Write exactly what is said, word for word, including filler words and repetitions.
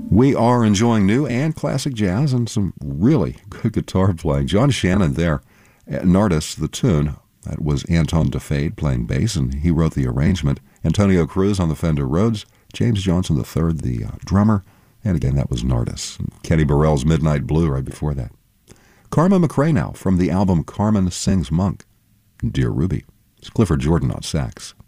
We are enjoying new and classic jazz and some really good guitar playing. John Shannon there at Nardis, the tune. That was Anton DeFade playing bass, and he wrote the arrangement. Antonio Cruz on the Fender Rhodes, James Johnson the third, the uh, drummer, and again, that was Nardis. And Kenny Burrell's Midnight Blue right before that. Carmen McRae now from the album Carmen Sings Monk. Dear Ruby. It's Clifford Jordan on sax.